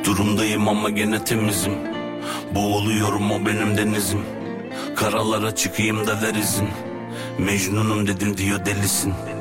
durumdayım ama gene temizim. Boğuluyorum, o benim denizim. Karalara çıkayım da ver izin. Mecnunum dedim diyor delisin.